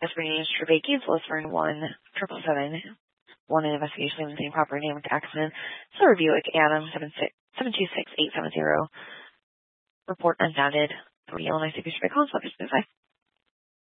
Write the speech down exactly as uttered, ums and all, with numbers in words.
Espanol Trevaki, Solicitor one triple seven one an investigation of the same property name accident. So review it, Adam seven two six eight seven zero. Report unfounded. The Illinois City District Consulate.